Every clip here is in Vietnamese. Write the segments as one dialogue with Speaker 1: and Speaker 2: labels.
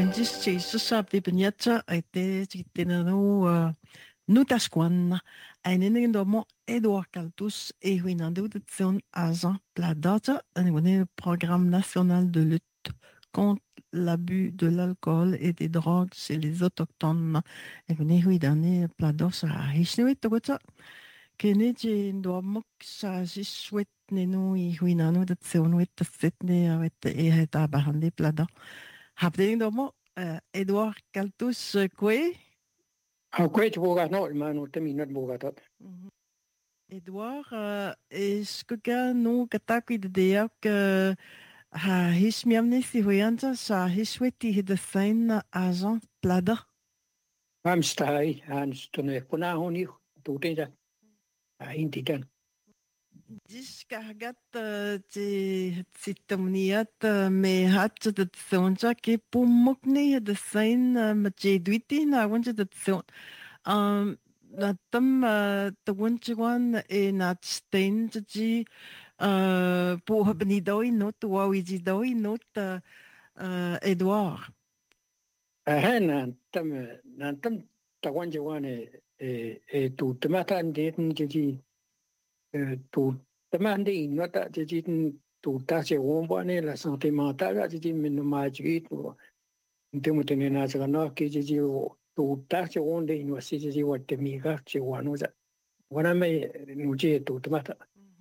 Speaker 1: Undis sap de beniata aite titenano nutasquan. Einen domo Edouard Caltus et Winando de Tsion Agent la data un programme national de lutte contre l'abus de l'alcool et des drogues chez les autochtones. Et vous n'avez donné plados à Hishnuit Togota. Kenny domo sa jiswet nenu I Winano de Tsion wit Sydney avec et Tabahandi plada. Happening domo Edouard Caltus Kwe.
Speaker 2: Kwe Bogato, Manu Teminat Bogato.
Speaker 1: Edouard, est-ce que nous kataki de dia que ha hismiamni si voyanta sa hisweti de scène agent plada.
Speaker 2: Amstai, Anstone, Ponahoni, Tutida, Indigan.
Speaker 1: Discargat ti sitamniat me hat de sonja ke pumukni de scène ma jeduiti na wonja de son. Na tam tawunchuan e na stain ji po habni doi not wawi doi not Edouard.
Speaker 2: Nantam Tawanjawane to Tamatan Dayton Jiji to Tamandi, not that Jijin to touch a woman, la santé mentale, Jiji Minamaji to Timothy Nazaranoki Jiji to touch a one day in a city what the Migachi one was. What I may Nuji to Tamata.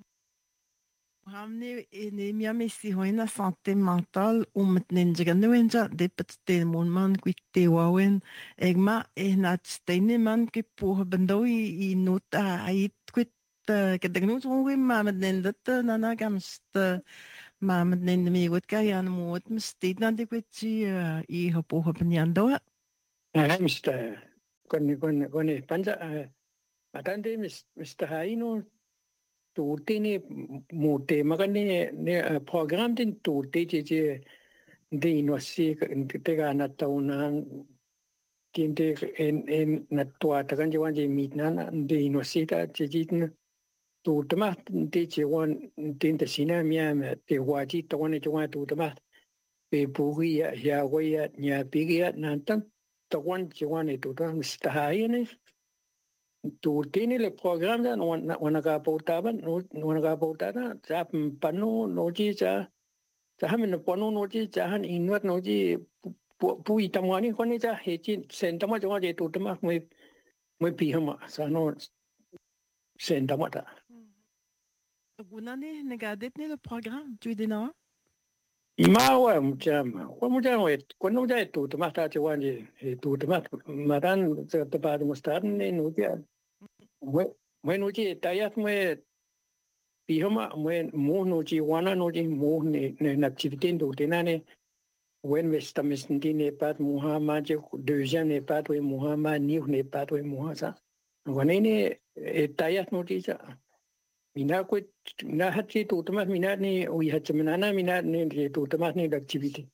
Speaker 1: Hamne ne miami si hoina santé mentale met ninjaganwenja de petite monman kwite wawen egma na stene man ke pour bandoi I nota ait kwit kedagnut won ma met nendat nana gamst ma met nen mi gut ka yan mot mstit na de kwiti I hopo hopnyando.
Speaker 2: Mr. Gone Panja Matande Mr. Haino Tutini Mute Magane program din Tuti de Nosi Tegana Tauna Tinte en Natua Taganjawan Mitnana de Nosita Jijin Tutama Tichi Tinte Sinamia te Waji Tawana Tutama Pe Pugia Yawaya Nya Pigia Nantan Tawan Jiwane Tutan Stahayane tu tiene le programa wanaga portaban wanaga portada zap pano noji cha hamen pano noji chahan inwat noji pui tamani kone cha hechi sentama jwa je tu tama moi pihama sano sentama ta
Speaker 1: Gunane negadet ne le programme tu dina
Speaker 2: ima wa mujama kono ja tu tama ta jwa je tu tama madan ta pa mustar ne noji Bueno, oye, tallas muy pijama, muy noche, wana noche, muy na activité d'ordinane. When we estamos ne pat Muhammad, deuxième ne pat we Muhammad, ni ne pat we Muhammad. Wanene tallas noche ja. Mina ko na hati tu tamas mina ni ui hatmanana mina ni tu tamas ni activité.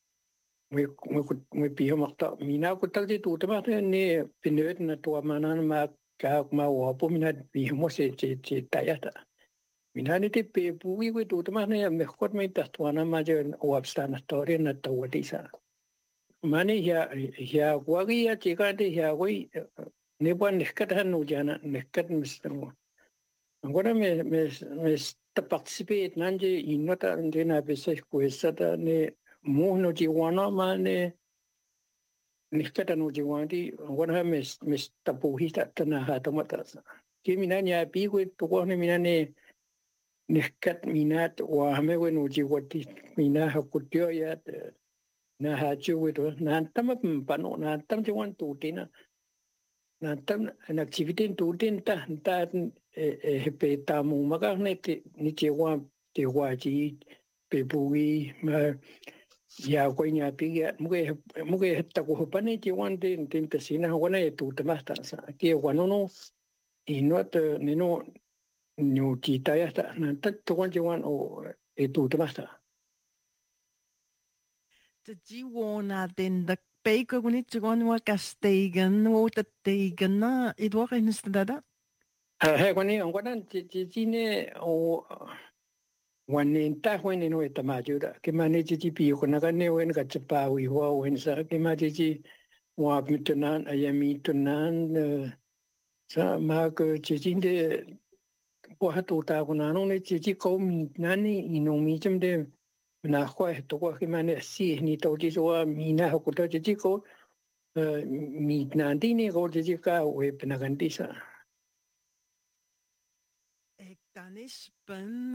Speaker 2: We pijama ta mina ko tagdi tu tamas ni pinöt na to manan ma ka mau apa minat bihmo se tayata minani te pe pui we tu tamas ne mejor me tatuana maje o abstana story na tawatisa mani ya wagi ya chica de ya we ne ban neskat hanu jana neskat mistamo agora me participate nanje inota ndena bese kuesata ne mohno jiwana mane Niskata no jiwandi wana mes tapuhita tanaha tomata ki minanya piwe to wana minane niskat minat wa hame no jiwati minaha kutyo ya na hachu wedo na tama pano na tam jiwan tutina na tam an activity tutin ta pe tamu maga ne ni jiwa te waji pe bui ma ya koinya pigia muge hetta ko pane ti wante tinta sina wana e tu tamasta sa ki wanono inot nino nyu ti tayasta na tat to wan o e tu tamasta
Speaker 1: te jiwona den da peiker gunit gon wa kastegen o te tegen na Edouard in stadada
Speaker 2: he koni on kwadan ti ne o Wanin ta wen no eta ma juda ke mane ji pi ko na ne wen ka chapa wi ho wen sa ke ma ji wa mitunan ayami tunan sa ma ko ji de ko ha tu ta ko na no ne ji ko mi na ni ino mi chim de na khwa to ko ke mane si ni to ji so mi na ko to ji ko mi na di ni ko ji ka we na kan di sa
Speaker 1: Dan is ben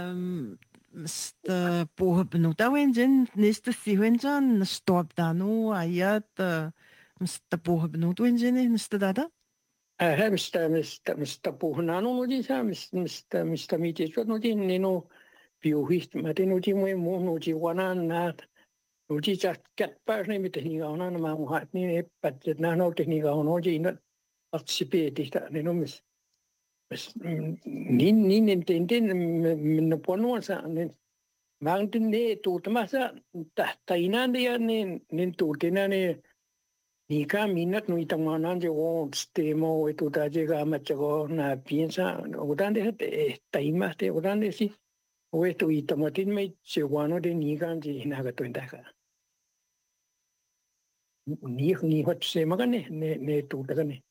Speaker 1: sta po no ta wen jen nesta si wen jan stop danu ayat sta po no wen jen sta dada
Speaker 2: ha mista po na no ji sa mista mi ji so no ji ni no piu hist ma te no ji mo no ji wana na no ji cha kat pa ne mi te ni ga na ma ha ni pat na no te ni ga no ji na participate ta ne no mis ni entenden no pono sa mang tin ne tu ta sa ta ina ne ne tu te na ne ni ka minat no itang mana je o stemo e tu ta je ga ma chago na piensa o dan de ta ima te o dan de si o e tu itamatin me che wano de ni ga ji na ga to nda ka ni hot se ma ga ne tu ta ga ne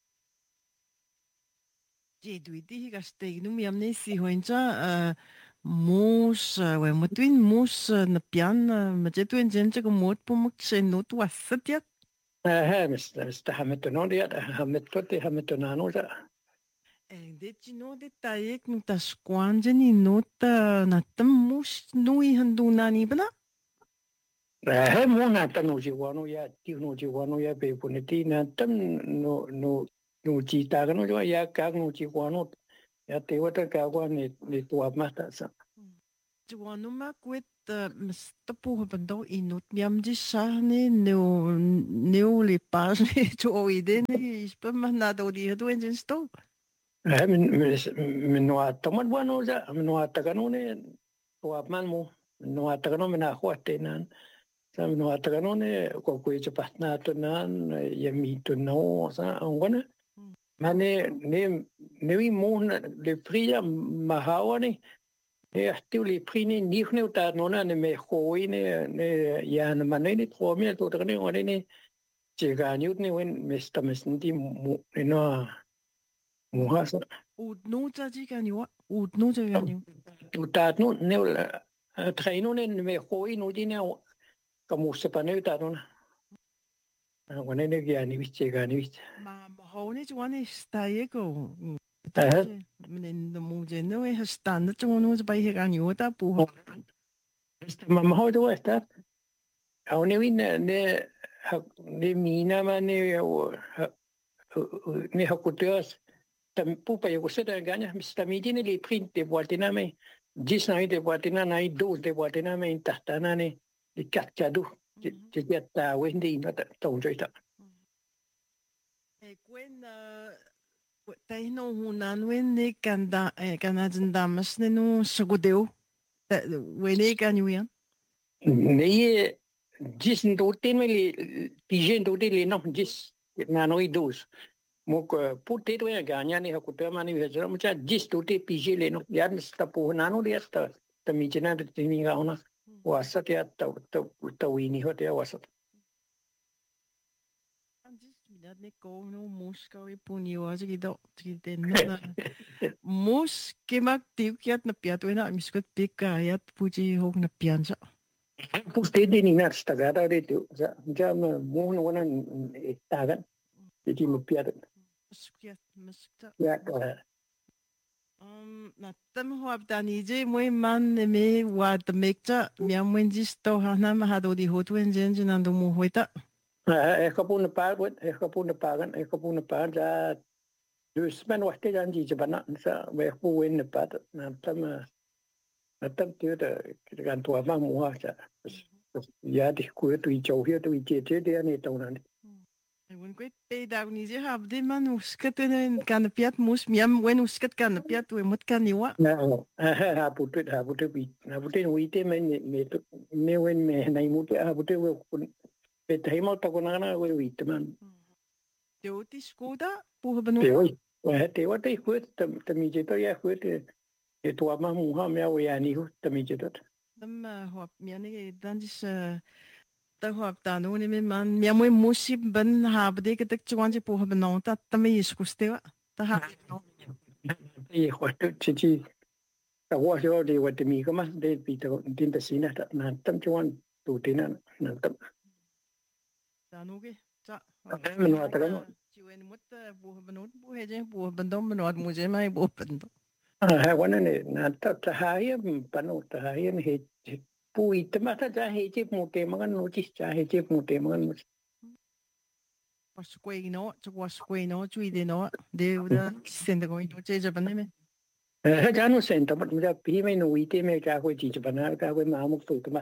Speaker 1: je du di ga ste nu mi amne si wen ja mus we mo twin mus na pian ma je tu jen je ko mot po mo che no tu asat
Speaker 2: ha mista hamet no dia hamet to te hamet na no ja
Speaker 1: Dit no detail no ta squanje ni nota na tamus nui handu nani bana
Speaker 2: ha mo na ta no ji wano ya ti no ji wano ya pe pu ne ti na tam no ji ta ga no ya ka no ji wano ya te wa ta ka wa ne tu ma ta sa
Speaker 1: Joanu ma kwet msta po bando inut miam di sa ne neo le page ne to ide ne ispa na do di do engine sto
Speaker 2: min no ta ma wano ja min no ta ga no ne tu ma mo no ta ga no me na ho te nan sa min no ta ga no ne ko ko je pa na to nan ya mi to no sa ngona ma ne wi mo le pria ma hawa ne tu li prini ni khne ta no na ne me khoi ne ya na ma ne tro mi to ta ne ngone ne che ga ni ne wen me sta me senti mo no mo ha sa
Speaker 1: ut no ta ji kan yo ut no ta kan yo
Speaker 2: tu ta no ne traino ne me khoi no di ne ka mo se pa ne ta no na ngone ne ga ni che ga ni
Speaker 1: ma ho ne Joanu sta ye go
Speaker 2: ha
Speaker 1: men de mo je no e sta na Joanu je bai he kan yo ta po
Speaker 2: ma ma ho do esta a ne wi ne mi na ma ne ha ku pupa yo se da ganya sta mi dine li print de boatina me 10 na de boatina na 12 de boatina me ta na ne li kat du je ta wendi na ta tong joi ta
Speaker 1: e kwen tai no hunan wen ne kan da kan ajin damas ne no sugudeu we ne kan yo yan
Speaker 2: ne 10 do tin me li pigen do de li no 10 na no 12 mo ko putte do ya ganya ne ha ku ta mani ve jara mo cha 10 do te pige le no ya sta po na no ya ta mi jena de ni ga ona wasa ya ta wi ni ho te wasa
Speaker 1: minat ne ko no mus ka we puni wa ji do ji de na mus ke mak tiu kiat na piat we na mi skut pika yat puji hok na pian sa
Speaker 2: putte de ni na sta ga da de tu ja mo no na ta ga de mo pia
Speaker 1: Muskiat muskta
Speaker 2: ya
Speaker 1: na tam ho ab dani je moi man ne me wa de mekta miam wen ji sto ha na ma ha do di ho tuen jen jen ando mo hoita
Speaker 2: ka pun pa ka pun pa ja dus men wa te jan ji ja bana sa we pu wen pa na tam tu de kan tua ma mo ha ja ya di ku tu i chou hi tu i je de ne to na
Speaker 1: wen kwet pe da ni je ha de man uskat en kan piat mus miam wen uskat kan piat we mot kan ni wa
Speaker 2: ha putu bi na putu wi te men me wen me na i mu te ha putu we pe te mo ta ko na we wi te man
Speaker 1: te oti skoda pu ha banu
Speaker 2: te oi te wa te ku te mi je to ya ku te e tua ma muha me o ya ni hu tamijetot
Speaker 1: Dem hop miani dan is da hop da no ni man mi mo musi ben ha bede ke tek chuan ji po ben no ta tami is kustewa ta ha
Speaker 2: e khoto chichi ta wa jo de wa temi ka ma de pi to din ta sina ta na tam chuan tu tina na tam
Speaker 1: da no ge ta
Speaker 2: men wa ta ma
Speaker 1: chiwen mut po ben no po he je po ben dom ben wat mu je mai po ben do
Speaker 2: ha wa na ne na ta ta ha ye pa no ta ha ye he pui ta ma ta he je mu te ma no chi cha he je mu te ma no
Speaker 1: was kwei no to was kwei no chui de no de da sen de go no je je ben me
Speaker 2: ha ja no sen ta ma ja pi me no wi te me ja ko chi pa na ka ko ma mu tu ta ma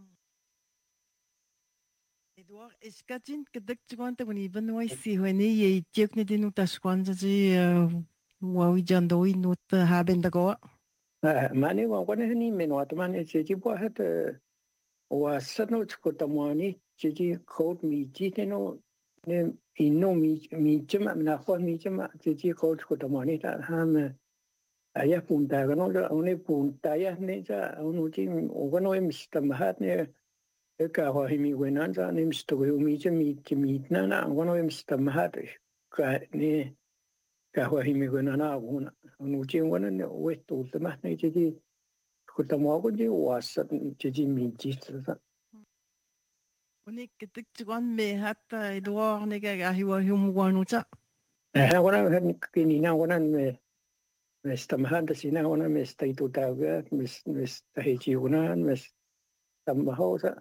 Speaker 1: Edouard, est-ce que tu as dit que tu as ben ouais si ouais ni et tu as dit nous t'as quoi ça dit ouais oui j'en dois nous haben da go
Speaker 2: ma ne wa ne ni me no ta ma ne chi po ha ta wa sa no ko ta mo ni chi ko mi chi te no ne no mi chama na ho mi chama chi ko ta mo ni ta ha me ya punta ga no ne punta ya ne ja no chi o ga no mi sta ma ha ne ka ho mi we nan ja ne mi sta go mi chi na na go no mi sta ma ha ka ne ka ho mi go na na go na no chi go na ne we tu ta ma ne chi ko ta mo go ji wa sa chi mi chi sa
Speaker 1: on est que tu as mais hat Edouard ne ga hi wa hum wa no cha
Speaker 2: ha go na ki ni na go na me sta ma ha ta si na go na me sta tu ta ga me sta he chi go na me sta ma ho sa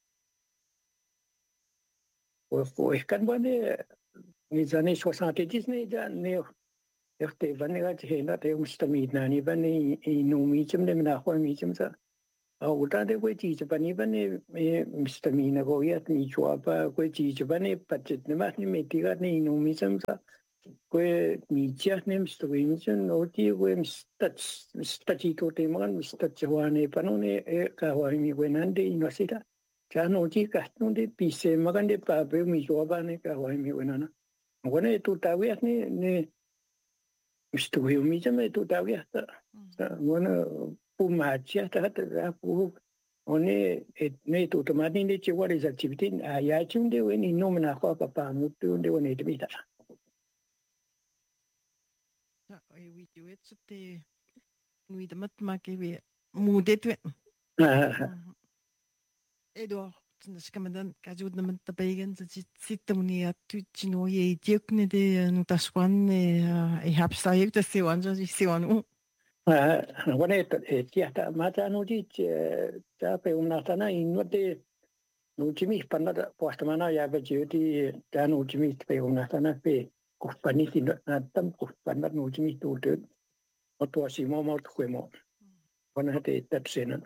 Speaker 2: o kan ba ne ni zane 70 ne ja ne te ba ne ga che na te sta mi na ni ba ne no mi chim ne na ho mi chim sa o ta de ko chi ba ni ba ne sta mi na go ya ni chua ba ko chi ba ne pa che ne ma ni me ti ga ne no mi chim sa ko mi cha ne sta mi chim no ti ko sta chi to te ma sta chwa ne pa no ne ka wa mi ko nan de no si ta cha no chi ka no de pi se ma kan de pa pe mi chua ba ne ka wa mi ko na na ko ne tu ta wi ne sta mi chim ne tu ta wi ta bueno pumacia ta ta pu one ne tu tomani ne che what is activity a ya chunde we ni no na ko pa mu tu de we te mita
Speaker 1: ai oui tu et te nous de mat ma ke we mu de tu Edouard dus kan dan ka ju de mat begen dat sit ni at tu chi no ye je ne de nu ta swan e hab sa ye te se wan je se wan
Speaker 2: one ti ta mata no di ta pe una ta na in no de no chi mi pa na posta mana ya ba je ti ta no chi mi pe una ta na pe ku pa ni ti na tam ku pa na no chi mi tu de o to si mo ku mo one te ta sena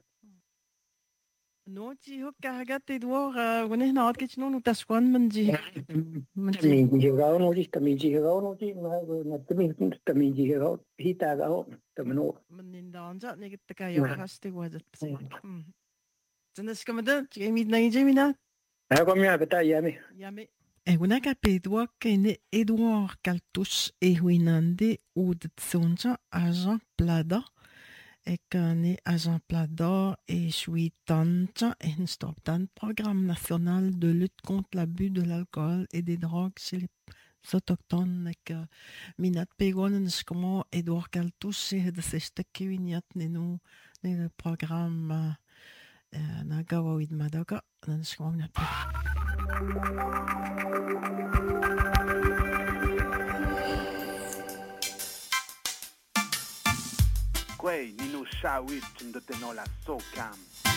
Speaker 1: no chi ho ka ga te Edouard wone na ke chi no ta swan man ji
Speaker 2: mi ji ga no di ta mi ji ga no di na ta mi ji ga hi ta ga ta no
Speaker 1: man in da anja ne ke ka ya hast te wa dat真的是根本的，这个米那一只米呢？
Speaker 2: ha ko mi a ta ya mi
Speaker 1: Ja, me. E una capedua che ne Edouard Caltus e Huinande ou de Tsonja agent plada e que ne agent plada et suis tanja et un stop dans programme national de lutte contre l'abus de l'alcool et des drogues chez les autochtones et que minat pegonen comment Edouard Caltus et de ces stekki vignat ne nous le programme nagawa wid madaka nan skom na
Speaker 3: Quei ni no shawit de tenola sokam.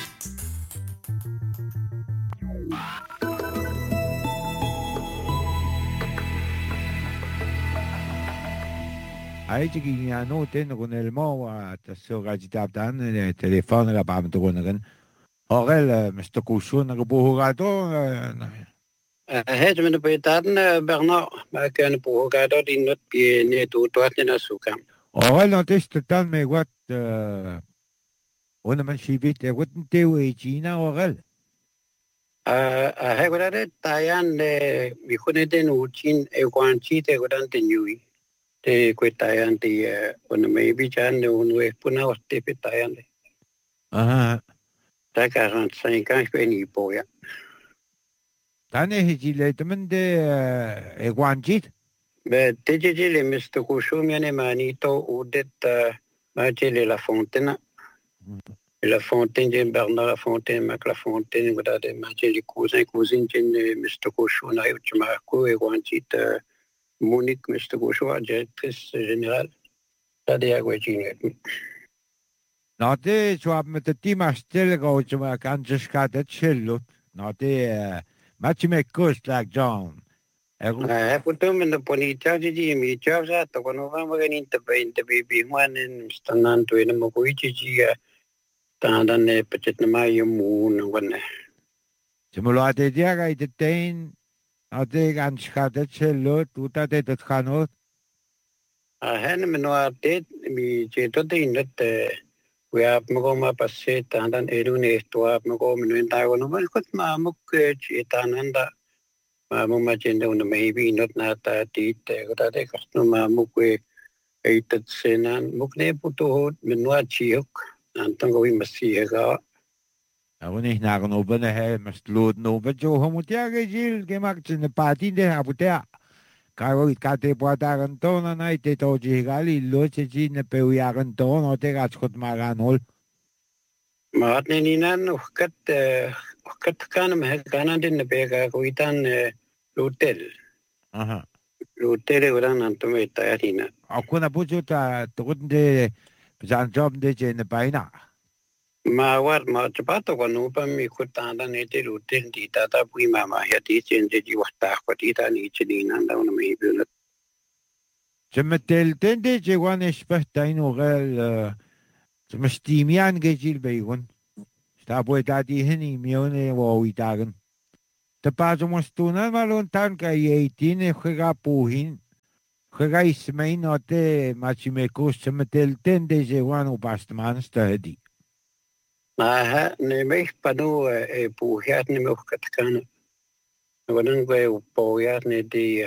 Speaker 4: Ai chiki nga no ten con el mo ta so ga jitap dan telefon ga pam to con gan orel mesto kushun ga bo ga to
Speaker 5: het men på etan Bernard ma kan på ga do din not pi ne tu to at na sukam
Speaker 4: orel no test tan me wat ona man shivit wat te we china orel
Speaker 5: he ga de tayan mi khone den u chin e kwan chi te ga dan te nyui te kuitayan ti on maybe chan unwe puna otte pitayan. Ta 45 ans je ni poya.
Speaker 4: Tane hijile temende egwanjit.
Speaker 5: Be tejele Mr. Kushumiane manito udet majele la fontaine. La Fontaine, Bernard La Fontaine, Mac La Fontaine, guardate, mangiare cousine, Mr. Cochon, Marco, et Wantit, Monique, Mr. Cochon, directrice générale. Ça, des aguagines.
Speaker 4: Nade, swab met de team stil go to my Kansas cat at Chillut. Nade, match me coast like John.
Speaker 5: Putum in the Ponita, me jobs at the one of them in the baby one and stand to in a Mokuichi. Tandan ne pachetna yung moon one.
Speaker 4: Simulate diaga itetain, nade ganskade Chillut, uta de Hanot.
Speaker 5: I had him no update, me jeto de in that we have Mogoma Passet and an Edune to have Mogom in Taiwan. Well, got Mamuk Chitananda, Mamma Jendo, maybe not that eat, got a customer Mamuk ate that sin and Mukne Puto, Minua Chiok. Anton we must see her.
Speaker 4: When he's not going to open the head, must load no, but Joe Homotiaga Gil came out in the party they have put there. Caro Cate Poataranton, and I did Ojigali, Lochi in the Pewiaranton, or take out Scott Maranol.
Speaker 5: Martin, cut Canum has gone in the beggar, we done Lutel. Lutel, and Tomata.
Speaker 4: I couldn't put you to the job in the Baina.
Speaker 5: Ma what much about the one open me could and it Lutel, the Tata Pima had each and the Jiwata, but it and each and down maybe.
Speaker 4: Jimmetel, 10 days, you want to spend time or some steamian gagil bagon. Stop with daddy henny, mione, or we dagon. The Pazo was to Namalon Tanka 18, if we got Puhin. Gereis may not Machimeko, Jimmetel, 10 days, you want to pass the man study.
Speaker 5: Ne meest pano puhiat ne mo katkan. Wadan go poiat ne di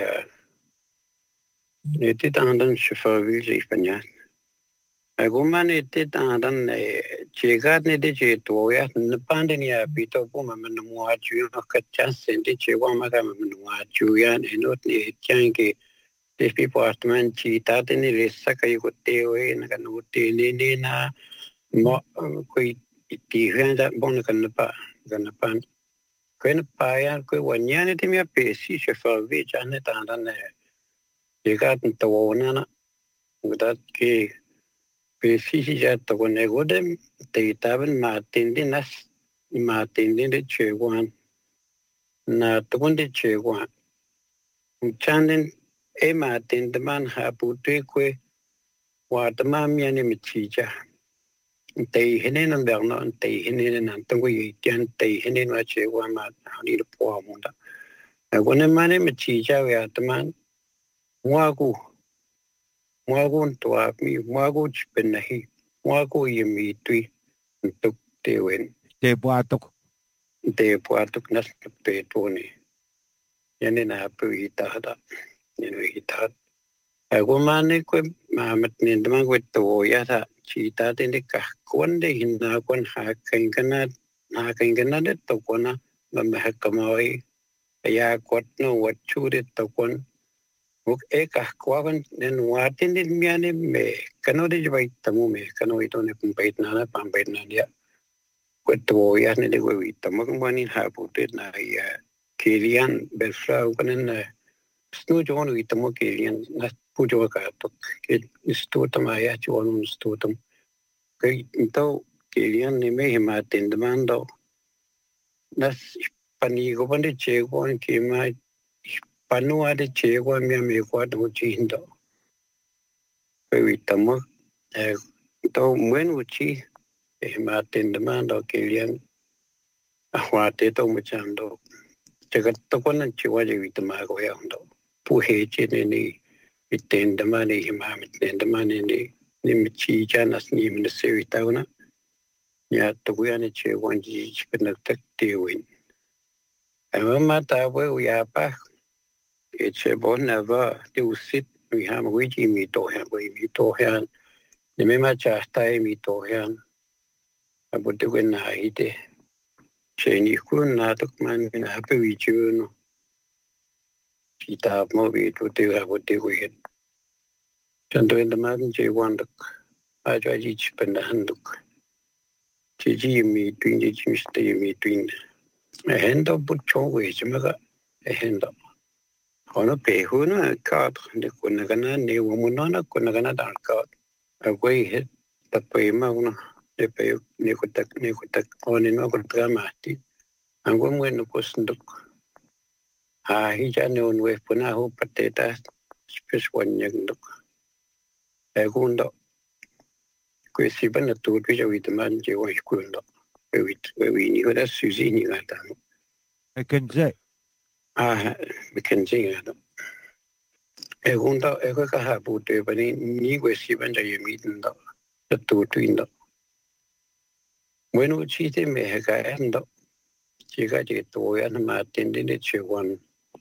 Speaker 5: andan chauffeur in Spanje. Aguman it andan chegat ne di che toiat ne pandenia pito puma menua ju kachas ne che wama ka menua ju yan enot ne change des people atman chi ta ne resa kai ko teo na kanu te ne na mo koi ti henda bon kan pan kwen pa yan ko wanya ne timia pesi chauffeur vi jane tandan ne chegat to na udat ke pesi ja to ne godem te taben Martin de chewan na to de chewan chanen e Martin de man ha putu kwe wa de mamia ne michija te henen an berna te henen an tango yitan te henen wa chewan ma ni de po munda agone mane michija wa de man wagu to mi wagu chipenahi wagu yemi tui tuk te wen
Speaker 4: Te Boatok.
Speaker 5: de puatuk nas pe toni yani na pu itahada yani itahad agumane ko mamat ni dama ko to ya tha chita te ne ka kon de hinna kon ha kain kana de to kona ma ha kamai ya kot no wat chu de to kon muk e ka kon nen watin de miane me kano de bai tamu me kano ito ne pait na pambait na dia to ya ne de wi tamu mani ha putet na ya Kilian Belfrau kanen snu jono wi tamu Kilian na pujo ka to ke istuta ma ya jono istutum ke to Kilian ne me ma tin demando nas pani go bande che go ke ma panua de che go mi me ko do chindo ke wi tamu to muen uchi ma tin demando Kilian ahwa te to mo chando Jagat to konan chiwa je vitama go ya hondo pu he che ni itenda mani hima mitenda mani ni michi janas ni min se vitawna ya to ya ne che wanji chipna tak te win ama ta we ya pa e che bona va te usit vi har med i mi to her ne me ma cha sta mi to her abu de wen na ide che ni kun na to man na pe vi chu no kita mo vi to te abu de we chan to in the man je wan duk a ja ji pen da han duk ji mi twin ji mi ste mi twin hen do bu cho we chma ga hen do hono pe hu na ka de kun na kana ne wo mo na kun na kana da ka a we het ta pe ma una de pe ne ko tak on no ko dramati ango mo no ko snduk a hi ja ne on we puna ho pateta spes wan yang duk e gundo que si ban tu tu ja wit man je wa skundo we ni ho da suzi ni ga ta
Speaker 4: e kenze
Speaker 5: we can sing it. Egunta ego ka ha pute bani ni we si ban ja yemi ndo tu tu ndo. Bueno chi te me ha ka ndo. Chi ga je to ya na ma tin de che wan.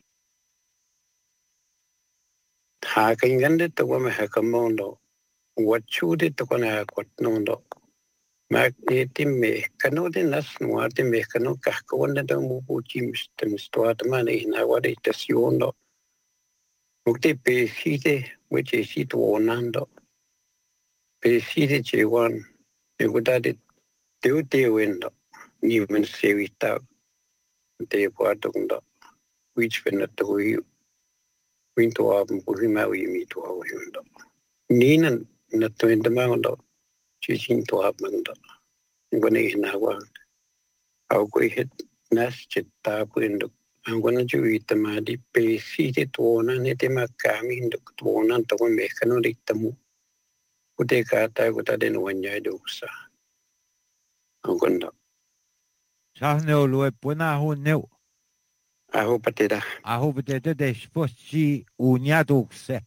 Speaker 5: Ha ka ngande to wa me ha ka mondo. What chu de to na ko no ndo. Ma e te me ka no de nas no te me ka no ka ko na da mu pu chi mi sto at ma ne na wa de estación ndo. Ukte pe site which is it wonando pe site che wan e gudade te wendo ni men se vita te puato ndo which when to you winto ab purima wi mi to ndo ni na to ndo mando chi sin to ab mando ngone na wa au ko hit nas chitta puendo angona juita ma di pesi te tuona ne te makami nduk tuona to me kanu ditamu ute kata guta den wanya dosa angona
Speaker 4: sa ne o lo puna ho ne
Speaker 5: aho patera
Speaker 4: de sposti unia doxe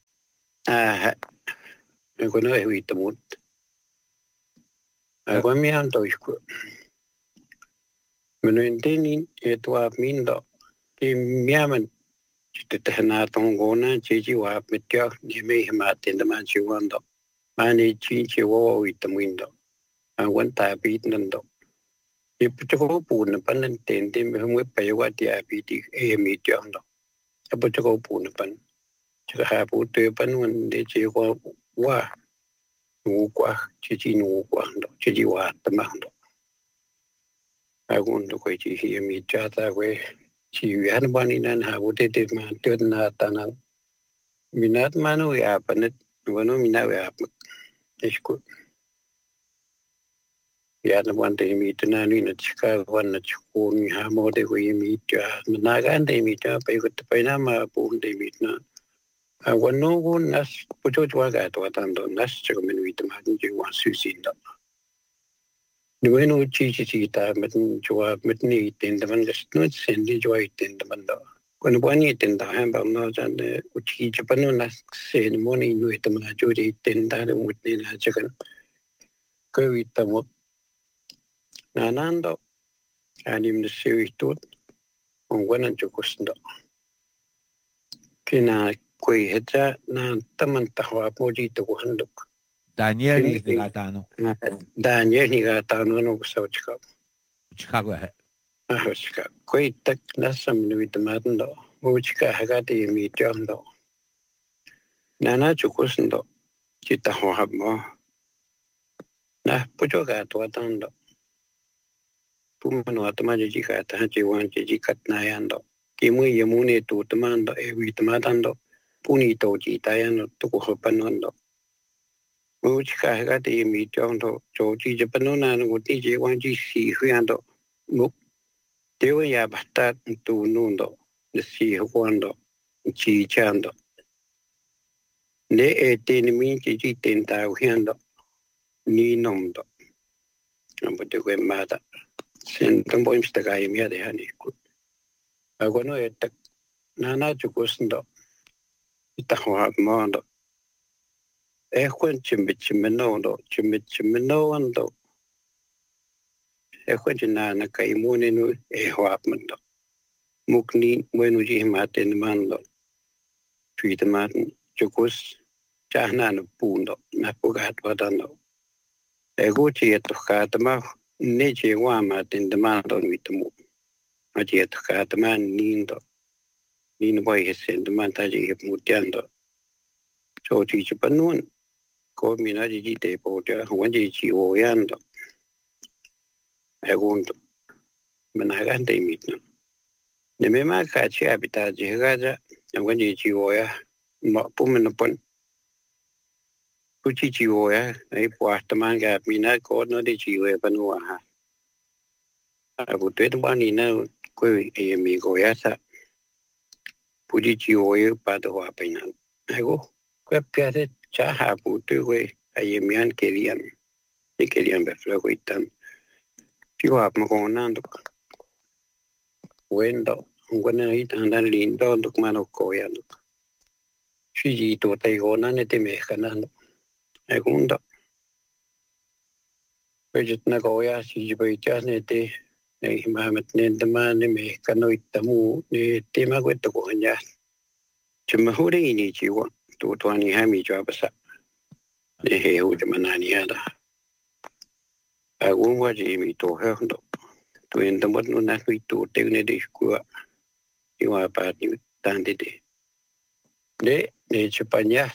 Speaker 5: angona e vitamut angona mi anto isku meno inteni e tua mindo ke miaman te na tongona chi wa metya ni me ma te na ma chi wando mani chi wo vitamin do angon ta bit nando e puto pu na pan ten te me mo pe wa dia bit e mi tyo ndo e puto pu na pan chi ha pu te pan wan de chi wa nu kwa chi nu kwa ndo chi wa ta ma ndo agun do ko chi hi mi cha ta we chi han bani nan ha wote te ma te na tanan minat manu ya panet wono mina ya esku ya na wan te mi tana ni na chika wan na chu ni ha mo de ko mi cha na ga de mi cha pe ko te na ma pu de mi na a wono go nas pu cho chwa ga to tan do nas che ko min wi ta ma ji wan su sin da Bueno, chichita, met ni ten de man gesnut sendi joy ten de man da. When one ten da han ba no jan de uchi japano na se moni nu et man jori ten da de mut ni na chakan. Ko vita mo. Nanando anim de se vitut on wanan chokosndo. Kina koi heta na taman tahwa poji to handuk.
Speaker 4: Daniel Nigatano
Speaker 5: no so
Speaker 4: Chicago
Speaker 5: Chicago koi tak nasam ni vitmando muchika hagati mi jondo nana chukosndo kita ho habmo na pujoga to atando pumano atmaji jika ta jiwan ji katna yando kimu yemune to tamando e vitmadando puni to ji tayano to ko panando Muchika hagati mi jondo joji japanona no ti je wan ji si huyando muk dewa ya bata tu nundo de si huando chi chando ne e ten mi ji tenta huyando ni nomdo ambo de que mata sen tambo imstaga mi de hani ku agono et nana chukosndo itahwa mondo chimbichimeno ando na kaimune no hwapmendo mukni bueno ji maten mando tweet man chukus chahna no pundo na pugat wadano ego che to katama ne che wa ma tin demando mitmu ma che to katama nindo nin boy hesen demanta je mutiando cho chi panun ko mina ji te po te wan ji chi o yando ego menagan te mitno ne me ma ka che abita je gaja wan ji chi o ya ma pumen pon Puchi chivoya, ay puartaman ga mina ko no de chivoya panua ha. Abu tuet bani na ko e mi go ya sa. Puchi chivoya pa do wa pina. Ago ko piate cha ha pu tu we ay mian kerian. E kerian be flo ko itan. Chiwa ma ko nando. Wendo, ngwana itan dan lindo duk mano ko ya. Chi to tai go na ne te me kanando. Segundo, pues na goya si jibayas nete ay mahamat nendama ni me kanoit tamu ni tema kwento ko kanya. Chumahuri ini jiwa tuwani hami jwa basa ni hehu jamanani ada. Agumwa jimi to hendo tu endamot no na kuito tegne de skua iwa pa ni tandide. De chupanya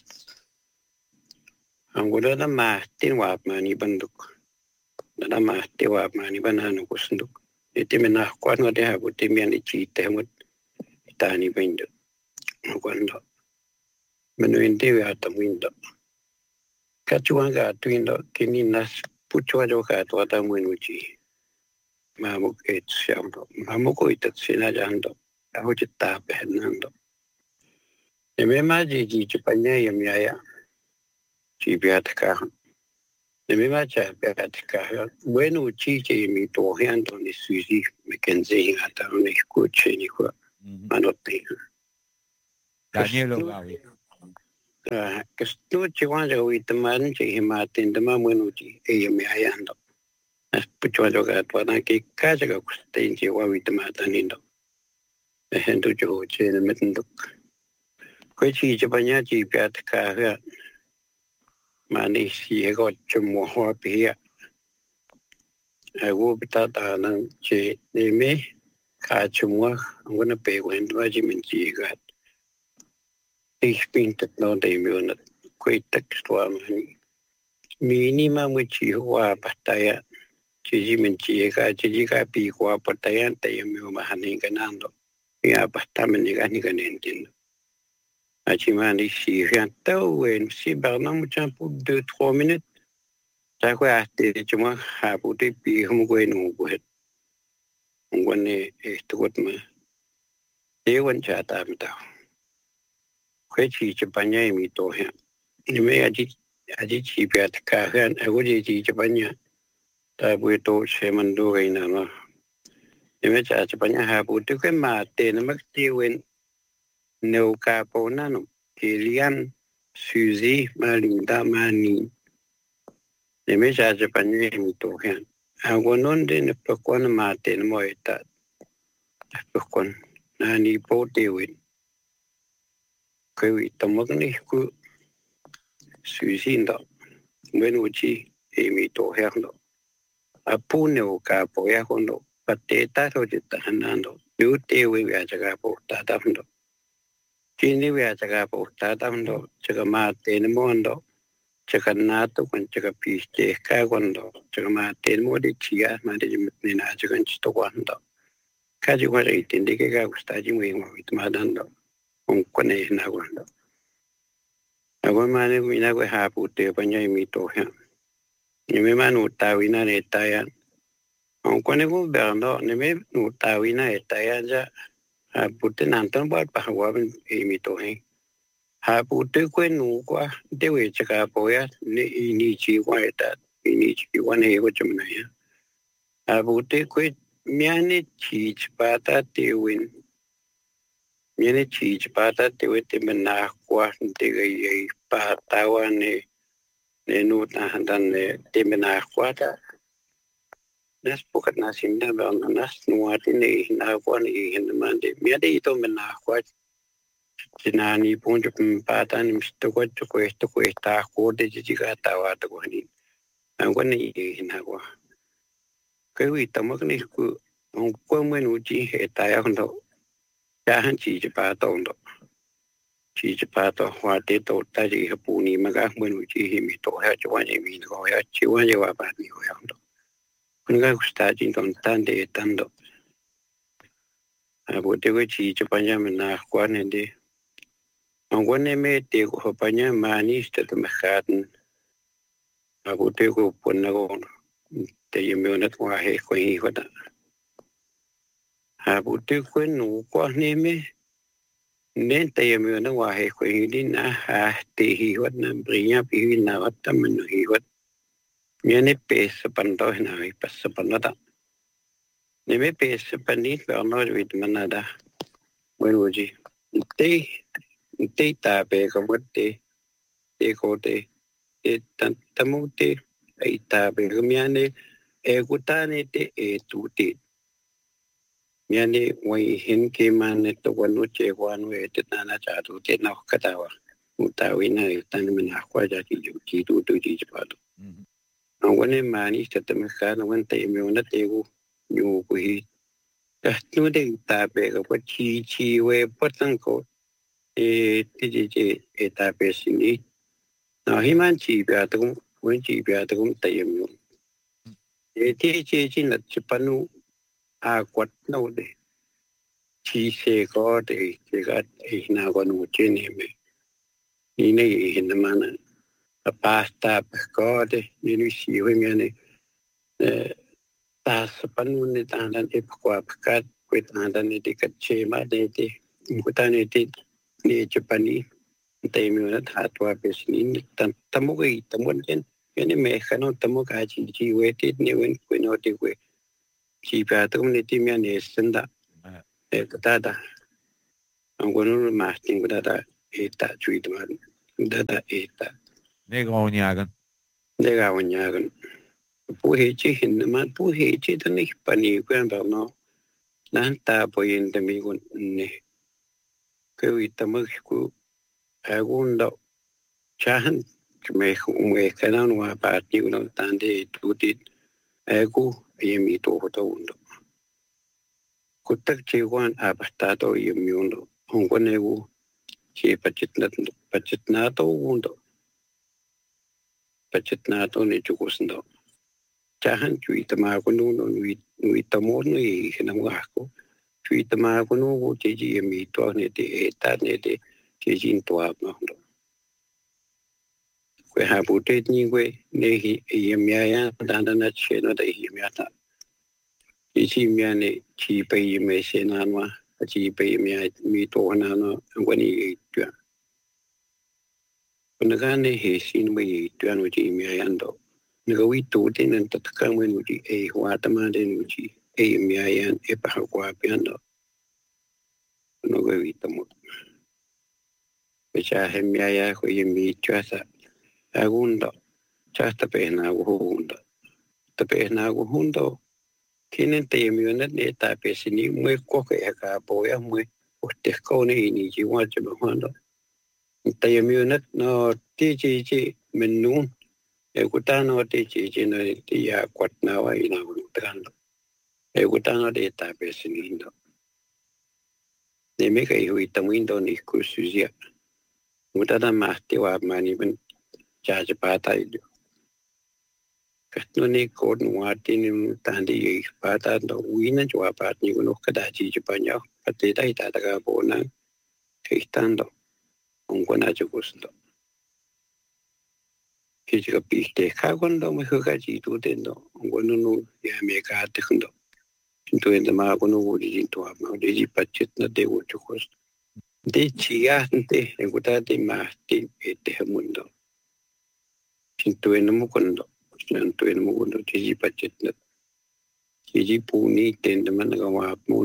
Speaker 5: Anggota nama tinwap mani banduk, nama tiwap mani banana kusnduk. Itu menah kuat ngade habu timian ici temut itani banduk. Angguando menuin dewi atam windo. Kacuan ka tuindo kini nas pucua joka tu atam winuci. Mamuk et siamdo, mamuk itat sinajando. Aku cita pehenando. Memang jiji cepatnya yang miaya. Chi biat ka ne me ma cha biat ka bueno chi che mi to hando ni suisi me kenze ata ni ku che ni ku manote
Speaker 4: Danielo Gawi
Speaker 5: que sto chi wa jo it man che ma tin de ma bueno chi e me ayando as pucho jo ga to na ke ka ja ku tin che wa it ma ta ni do e hendo jo che ne metendo ko chi che banya chi biat ka ha Mani siego cuma hoapia. Aku bertata nang je neme kacumwa anguna pewen waji mencigat. Ich bin tak no demiunat kuitak suamani. Minimum wichi hua pataya. Ciji menciega ciji kapi hua pataya tayamiu mahani ganando. Ya pastamen ni ganentin. Achimani si riantau en si bernam champu 2-3 minutes. Saya kau hati cuma hapu tu pi kamu kau nunggu het. Nunggu ni tukut mah. Dewan cata mitau. Kau ci cepanya ini tu ya. Ini aji ci piat kahan. Aku ci cepanya. Tapi itu saya mendu kau nama. Ini cepanya hapu tu kan mati. Nama tiwen. Neu kaponano Kilian Suzy Malinda Mani ne me sa Japanese mito han agonon de ne pokon mate ne moita pokon nani potewin ko itomogni ku Suzy ndo menuchi e mito hando apune o kapo ya hondo pateta ro jita hanando yutewe ya jaga po tata hondo Kini wea jaga po tata hondo jaga mate ne mondo jaga nato kan jaga piste ka gondo jaga mate ne modi chia mate jimitne na jaga chito gondo kaji wa itinde ke ga gustaji mwe itmadando onkone na gondo ago mane mina go hapu te panya mito ha ni me manu tawina ne taya onkone go berno ne me no tawina etaya ja Putin nantan buat bahwa ini tu ha putin kau nunggu dewi cakap apa ya ini jiwa ni aku cuma ya ha putin kau miane cich pada dewi temenah kuah dewi patawan ne nuta dan temenah kuah ta Nas bukat nasimda bang nas nuati ni nakuan i hindamande miade ito menakuat Sinani punjo patan misto ko esta ko de jiga tawa to ni angwani hinagwa cái vị tâm cái này cứ ông quân mới nuôi chỉ hệ tài không đâu, cha hắn chỉ ba tàu đâu, chỉ ba tàu hoa tết tàu ta chỉ hợp bù ni mà các mới nuôi chỉ hiểm tàu hay cho anh em mình gọi hay chịu anh em vào bạn nhiều không đâu, con cái ta chỉ còn tan để tan đâu, bố tôi cái chỉ cho bạn mình là quan này đi, ông quan này mấy tiêu của bạn mà ní sẽ tụi mình khác, bố tôi cái buồn là con tại vì nó qua hệ quay hết à bố tôi quên nụ qua nên mấy nên tại vì nó qua hệ quay đi na thì hi hết na bria pi na hết tâm mình hi hết mình nên pe sepan đó na pe sepan đó nên mấy pe sepan đi vào nó rồi mình là đã quên rồi gì tê ta pe có mất tê có tê tâm mô tê ai ta pe cái mình này ekutane te etuti miane wai hin ke mane to wanu che wanu etana cha tu te na katawa utawi na tan min akwa ja ki tu ji pa do wane mani te me kha na wan te me na te gu nyu ku hi ta tu de ta pe ko chi we patang ko ti ta pe sini na hi man chi bia tu wen chi bia tu te me thế chỉ là chụp panu quạt nâu để chỉ xe có để chỉ có nào còn một trên này này hiện mà nè pasta có để như xíu với mình này ta chụp panu này ta đang ép qua cắt quét ta đang để cắt chế mà để người ta này chụp pani tại mình nó thả qua bên này tâm cái tâm quan trọng cái này mẹ khả năng tâm cái chỉ về thì nếu như quên nó thì quên chỉ phải tâm này thì mình này sinh ra cái ta đã ông quan nó mà tiếng cái ta ta chui mà ta
Speaker 4: này có nhà gần bố hệ chỉ hình mà bố hệ chỉ thân này pani quen vào nó nãy ta bồi yên tâm mình còn này cái vị tâm của ai cũng đâu chahan me cái nào mà bạn nhiều nó tan để tu đi ego em ý đồ đó undo cút tắc chế quan bắt ta đó em undo không có nego chế bạch na đó undo bạch na đó này chú có sinh đó chahan chui tâm áo của nó nuôi tâm môn nuôi cái nào cũng chui tâm áo của nó chế gì em ý đồ này để ta này để chế gì đồ mà không quay hà bút tết như quay này hiểm ya đang đang chơi nó đầy hiểm ya ta chỉ miền này chỉ bây mấy xe nào mà chỉ bây mấy mi tổ nào nó quan đi chuyện còn cái này hệ sinh bây chuyện nó chỉ miền ăn đó nếu cái tổ thì nên tất cả mọi người chỉ hoa tâm ăn đến chỉ miền ăn bảo qua biển đó nó cái tâm một bây giờ hiểm ya có hiểm mi chuyện sao agundo chasta pehna hundo kinen te miona ne ta pesini mwe ko ke ka boya mwe otte ko ne ni ji wa je hondo te miona no ti ji menun ku ta no ti ji no ti ya kwat na wa ina ku tando ku ta no de ta pesini ndo ne me kai hui tamuindo ni ku suzia mutada ma ti wa mani ben cha ba tai do katno ni ko nuwa tin tan di ba ta do wina jwa ba ni no kada ji ba nya pate dai ta ga bo na ke tan do on ko na ju ko sto ke ji ga pi te ka gon do me ga ji tu den do on ko no ya me ka te khun do tu en ma ko no ji to ma de ji pa chit na de wo ju ko de chi ya te en ko ta de ma te te mundo tu en mo kon do tu en mo kon do ji pa chit na ji pu ni ten de man ga wa mo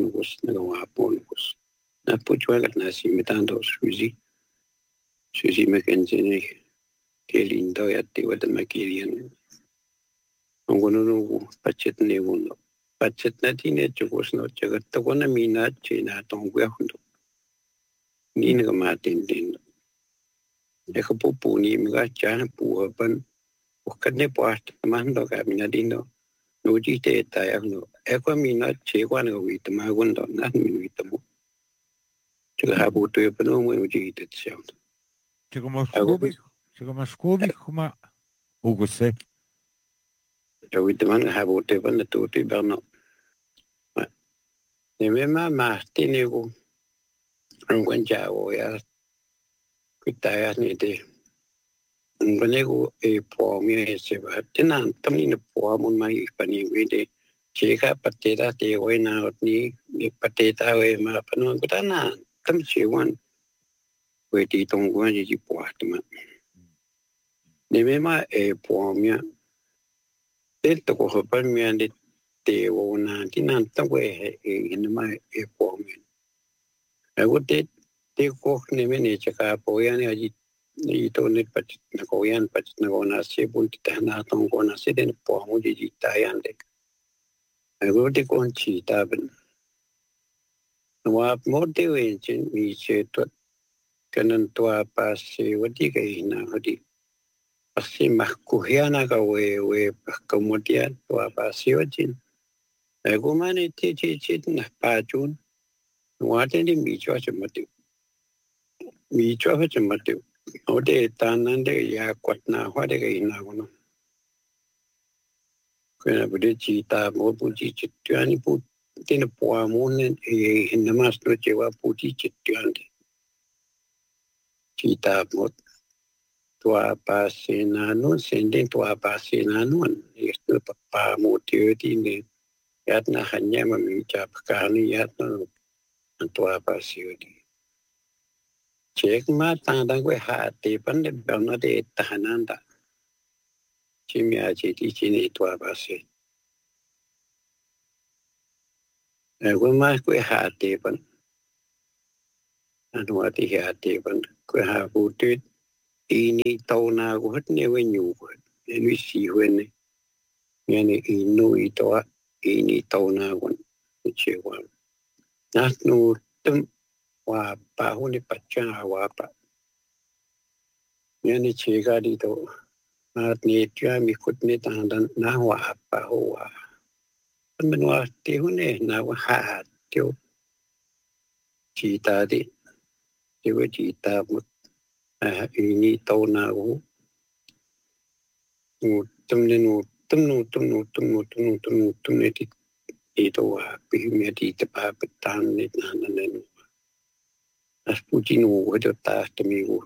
Speaker 4: na pu chwa ga na si metando suzi me ken ni que lindo ya te wa de ma kirian on ko no pa chit ne wo no pa chit na ti ne chu ko no che ga to ko na mi na che na tong gwa hu
Speaker 5: ni na ma tin tin e ko pu ni mi ga cha na pu ban o ka ne po ast man do ka mi na din do no ji te ta ya no e ko mi na che kwa na wi ta ma gun do na mi wi ta mo che ha pu tu pa no mo ji te cha
Speaker 4: che como scobi kuma uguse
Speaker 5: e wi ta man ha pu te pa na tu ti ba no ne me ma ti ne ko an quan cha o ya ku ta ya ni te Ngone e po mi se ba tenan tamni ne po mun mai pani we de cheka pateta te we na ni pateta we ma pano kutana tam chewan we ti tong gwa ji po atma ne me ma e po mi te to ko pa mi ande te wo na tinan tam we e ne ma e po mi e wo te ko ne me ne cheka po ya ne ji ni to ne pat na ko yan pat na ko na se bun ta na tong ko na se den po mo ji ta yan de ai te ko chi ta ben wa mo te we chen mi che to kanan to pa se wa ti ke na ho di asi ma ku ya na ka we ko mo ti to pa se wa chin ai ko ma ne te na pa chun wa te ni mi cho che ma ti mi cho che ma ti o de ta nan de ya kwat na wa de ke na ko no ko na bu de chi ta mo bu chi chi tu ani pu tin po mo ne e na mas no che wa pu chi chi tu ani chi ta mo to pa se na no sen den to pa se na no e to pa mo ti ti ne ya na hanya ma mi cha ka ni ya no to pa se ti che ma ta da ko ha te pan de ba na de ta nan da chi mi a chi ti chi ni to pa se e ko ma ko ha te pan an wa ti ha te pan ko ha bu ti ini tau na ko hat ne we nyu ko ni si we ne ne inu i to ini tau na ko che wa na nu tum wa pa hu ni pa cha wa pa ne che ga di to na ni tya mi khut ne ta dan na wa pa ho wa men wa ti hu ne na wa ha tyo chi ta di ti we chi ta mu ini tau na ko tum ne ti itu pi me ti te pa tan ne na ne as putino wo ta te mi wo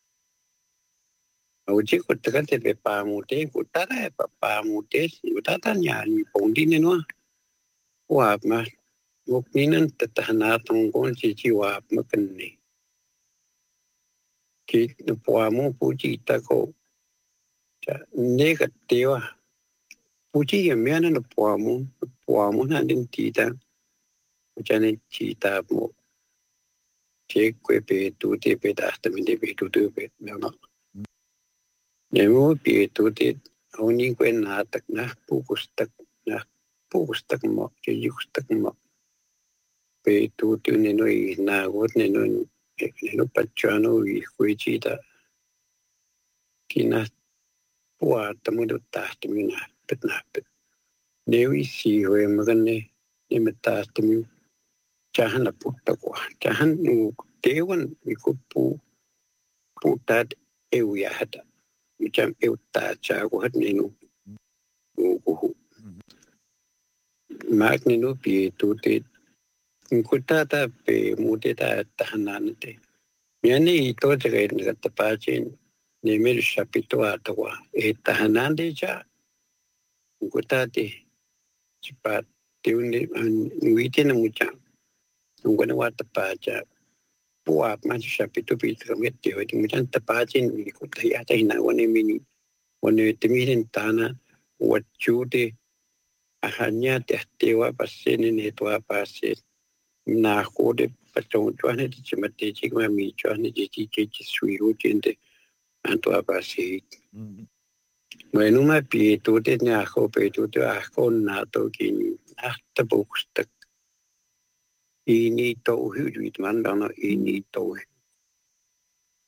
Speaker 5: o je ko ta te pe pa mu te ko ta ra pa mu te u ta ta nya ni pong di ne no wa ma wo ni nan ta na tong kon chi wa ma kan ni ki po mu pu chi ta ko cha ne ka te wa pu chi ye me na po mu na din ti ta cha ne chi ta mo che que pe tu te pe da sta mi de pe tu pe no ne mo pe tu te oni que na tak na pu kustak mo che yustak mo pe tu ne no i na got ne no pachano i kuichi da kina pua ta mo do ta sta mi na pet na pet ne wi si ho ma ne me ta sta mi chahan na putta ko chahan nu tewan mi ko putat eu ya hata mi cham eu ta cha ko hat ni nu ko mak ni nu pi tu te ko ta pe mu te ta hanan te mi ani to te ga ni ta pa chen ne me shapito atwa e ta hanan de cha ko ta te chi pa te ni te na mu cha ko na wa ta pa cha puap ma shapito pi te me te o ti mu chan ta pa chen ni ko ta ya ta na wa ne mi ni wa ne te mi ren ta na wa chu te hanya te wa pa se ne to pa se na ko de pa chong chwa ne ti ma te chi ma mi chwa ne chi sui ro chen de an to pa se bueno ma pi to te nya ko pe to te a ko na to ki na ta bu sta ini to hu du man da na ini to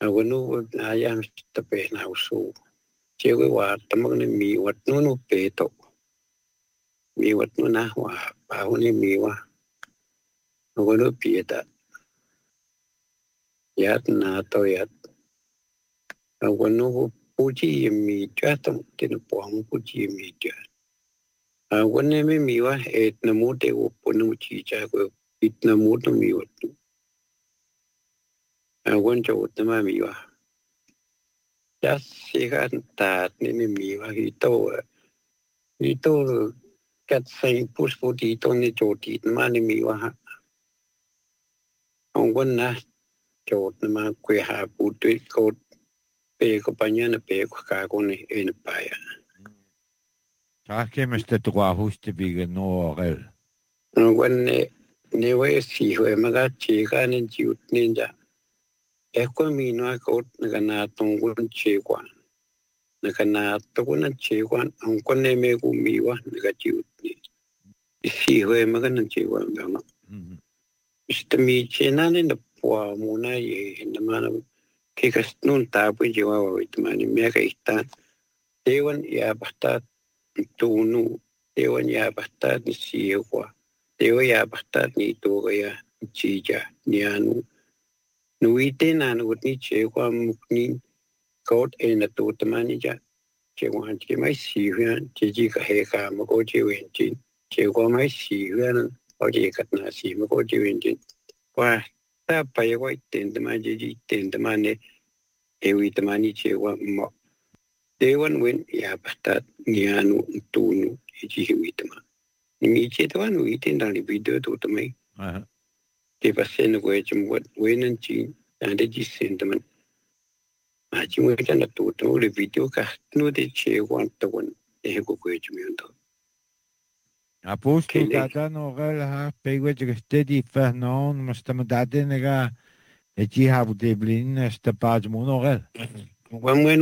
Speaker 5: Agunu ayam tape na usu. Cewe wa tamang ni mi wat nu peto. Mi wat nu na wa bahu ni mi wa. Agunu pieta. Yat na to yat. Agunu puji mi jatam tin puang puji mi jat. Agunu mi wa et na mute wo punu chi cha ko it na mute mi wat. Agunu chot na mi wa. Just see that in me, he told get saying push for the Tony Joti, money me. On one night, Jot the man que have put it coat, pay companion, pay Cagoni in a pie.
Speaker 4: I came as the Tuahus to be no real.
Speaker 5: And when they were see where Magachi gun and Jute Ninja. Eko mi no akot nakana tongkol chekwan. Nakana tongkol chekwan ang kone me kumiwa nakachiut ni. Isi hoy magana chekwan gama. Istami chena ni na pwa muna ye namana kikas nun tapo jewa witmani meka istan. Dewan ya basta tunu. Dewan ya basta ni siyekwa. Dewan ya basta ni toga chija ni anu. Nuite na nutni chekwa mukni kot ena to tamanija chekwa che mai si hyan che ji ka he ka ma ko che wen chin chekwa mai si hyan o je kat na si ma ko che wen chin wa ta pa ye wai ten tama je ji ten tama ne e wi tamani chekwa mo de wan wen ya pata ni anu tu nu ji wi tama ni che to anu i ten da li video to tamai ke pasen ko chum wat wenan chi ande ji sendaman ma chi mo kana to le video ka no de che wan to wan e ko chum yondo
Speaker 4: Aposto da no real ha pego che stedi fa non ma sta madade nega e ci ha bu de blin sta page mo no real.